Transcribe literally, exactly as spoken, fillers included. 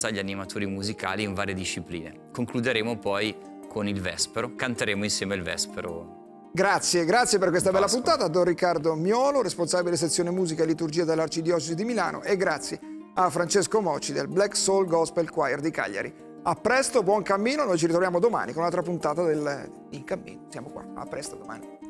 agli animatori musicali in varie discipline. Concluderemo poi con il Vespero, canteremo insieme il Vespero. Grazie, grazie per questa bella Pasqua. puntata a Don Riccardo Miolo, responsabile sezione musica e liturgia dell'Arcidiocesi di Milano, e grazie a Francesco Mocci del Black Soul Gospel Choir di Cagliari. A presto, buon cammino, noi ci ritroviamo domani con un'altra puntata del In Cammino. Siamo qua, a presto domani.